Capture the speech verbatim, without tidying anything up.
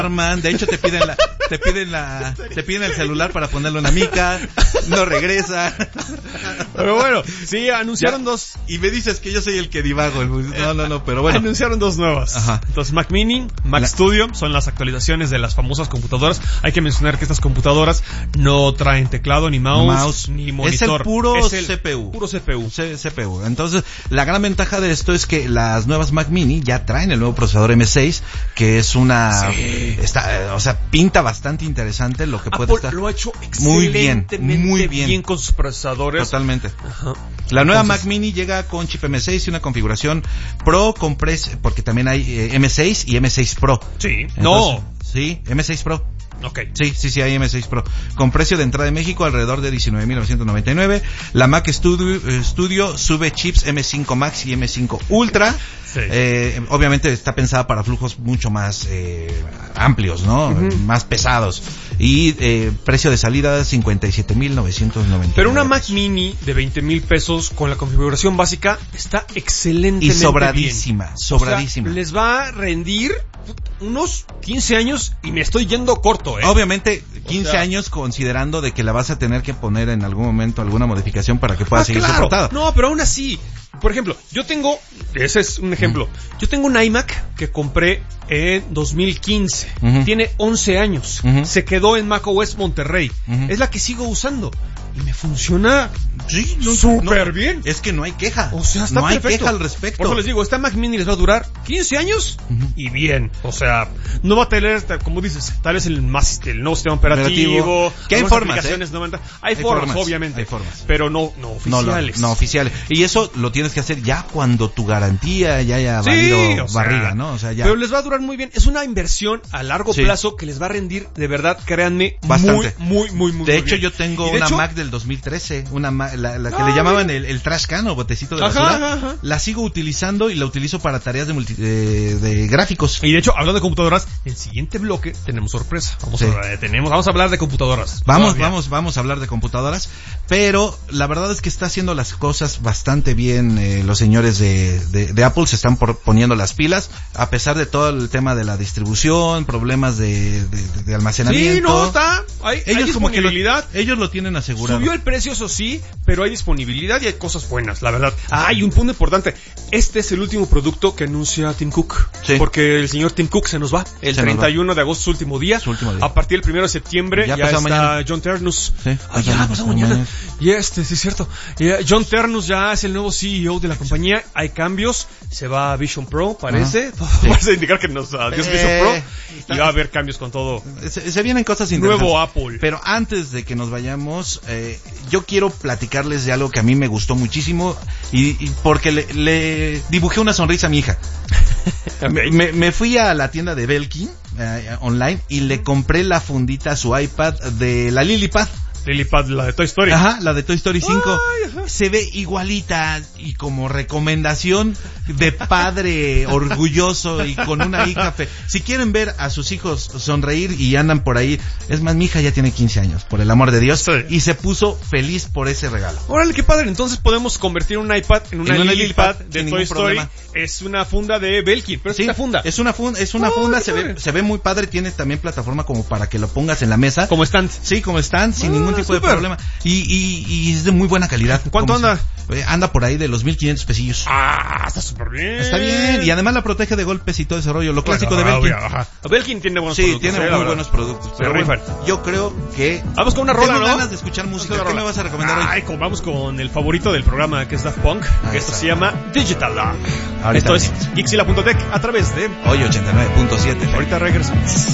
Man, de hecho te piden la, te piden la, te piden el celular para ponerlo en la mica, no regresa. Pero bueno, sí, anunciaron ya, dos. Y me dices que yo soy el que divago. No, no, no, pero bueno. Anunciaron dos nuevas. Ajá. Entonces, Mac Mini, Mac la... Studio, son las actualizaciones de las famosas computadoras. Hay que mencionar que estas computadoras no traen teclado, ni mouse, mouse. ni monitor. Es el puro es el C P U. Puro C P U. C- CPU. Entonces, la gran ventaja de esto es que las nuevas Mac Mini ya traen el nuevo procesador M seis, que es una... Sí. Está, o sea, pinta bastante interesante lo que Apple puede estar. Lo ha hecho muy bien, excelentemente muy bien. bien con sus procesadores. Totalmente. Ajá. La nueva Entonces, Mac Mini llega con chip M seis y una configuración Pro con precio, porque también hay eh, M seis y M seis Pro. Sí. Entonces, no. Sí, M seis Pro. Okay. Sí, sí, sí, hay M seis Pro. Con precio de entrada en México alrededor de diecinueve mil novecientos noventa y nueve. La Mac Studio, eh, Studio sube chips M cinco Max y M cinco Ultra. Sí. Eh, obviamente está pensada para flujos mucho más eh, amplios, ¿no? Uh-huh. Más pesados. Y eh, precio de salida cincuenta y siete mil novecientos noventa y nueve. Pero una Mac Mini de veinte mil pesos con la configuración básica está excelentemente y sobradísima, bien. sobradísima. O sea, les va a rendir unos quince años y me estoy yendo corto, ¿eh? Obviamente quince o sea, años considerando de que la vas a tener que poner en algún momento alguna modificación para que pueda ah, seguir claro. soportada. No, pero aún así, por ejemplo, yo tengo, ese es un ejemplo, uh-huh. yo tengo un iMac que compré en dos mil quince, uh-huh. tiene once años, uh-huh. se quedó en macOS Monterrey, uh-huh. es la que sigo usando y me funciona sí, no, súper no, bien. Es que no hay queja. O sea, está no perfecto. hay queja al respecto. Por eso les digo, esta Mac Mini les va a durar quince años uh-huh. y bien. O sea, no va a tener, como dices, tal vez el más el nuevo sistema operativo. operativo que hay formas, ¿eh? no van a... hay, hay formas, formas, obviamente. Hay formas. Pero no, no oficiales. No, no, no oficiales. Y eso lo tienes que hacer ya cuando tu garantía ya haya sí, valido o sea, barriga, ¿no? O sea, ya. Pero les va a durar muy bien. Es una inversión a largo sí. plazo que les va a rendir, de verdad, créanme, bastante. Muy, muy, muy, muy De muy hecho, bien. yo tengo una hecho, Mac del dos mil trece, una Ma- la, la que ah, le llamaban el, el trash can o botecito de basura. Ajá, ajá. La sigo utilizando y la utilizo para tareas de, multi, de, de gráficos. Y de hecho, hablando de computadoras, en el siguiente bloque tenemos sorpresa. Vamos, sí. a, tenemos, vamos a hablar de computadoras. Vamos, todavía. vamos, vamos a hablar de computadoras. Pero la verdad es que está haciendo las cosas bastante bien eh, los señores de, de, de Apple. Se están por, poniendo las pilas. A pesar de todo el tema de la distribución, problemas de, de, de almacenamiento. Sí, no, está. Hay, ellos hay como que disponibilidad. lo, ellos lo tienen asegurado. Subió el precio, eso sí, pero hay disponibilidad y hay cosas buenas, la verdad. Ah, hay un punto importante. Este es el último producto que anuncia Tim Cook. Sí. Porque el señor Tim Cook se nos va. El se treinta y uno de agosto, su último día. Su último día. A partir del primero de septiembre ya, ya está mañana. John Ternus. Sí, ah, ya, pasó mañana. mañana. Y este, sí es cierto. Y John Ternus ya es el nuevo C E O de la compañía. Hay cambios. Se va a Vision Pro, parece. Sí. Parece indicar que nos adiós eh, Vision Pro. Y va a haber cambios con todo. Se, se vienen cosas interesantes. Nuevo Apple. Pero antes de que nos vayamos, eh, yo quiero platicarles de algo que a mí me gustó muchísimo y, y porque le, le dibujé una sonrisa a mi hija. Okay. me, me fui a la tienda de Belkin eh, online y le compré la fundita a su iPad de la Lilipad. Lilipad, la de Toy Story. Ajá, la de Toy Story cinco. Ay, se ve igualita y como recomendación de padre orgulloso y con una hija fe. Si quieren ver a sus hijos sonreír y andan por ahí, es más, mi hija ya tiene quince años, por el amor de Dios, sí. y se puso feliz por ese regalo. Órale, qué padre. Entonces podemos convertir un iPad en una, en una Lilipad de Toy Story. Problema. Es una funda de Belkin, pero sí, es una funda. Es una funda, es una oh, funda, se ve, se ve muy padre, tiene también plataforma como para que lo pongas en la mesa. Como stand. Sí, como stand, sin oh, ningún tipo super. de problema. Y, y, y es de muy buena calidad. ¿Cuánto anda? Se, anda por ahí de los mil quinientos pesillos. Ah, está súper bien. Está bien. Y además la protege de golpes y todo ese rollo. Lo clásico bueno, de Belkin. Ajá. Belkin tiene buenos sí, productos. Sí, tiene eh, muy buenos productos. Pero bueno, yo creo que... Vamos con una rola, tengo ¿no? ganas de escuchar música. ¿Qué me vas a recomendar hoy? Ay, vamos con el favorito del programa, que es Daft Punk. Ah, esto se llama Digital Love. Esto es Geekzilla punto tech a través de... Hoy ochenta y nueve punto siete. Ahorita regresamos.